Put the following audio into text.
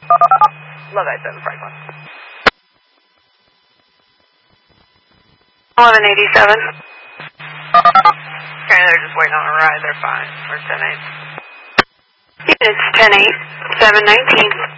Love I-7 Franklin. 1187. Okay, they're just waiting on a ride. They're fine. We're 10-8. It's 10-8, 719.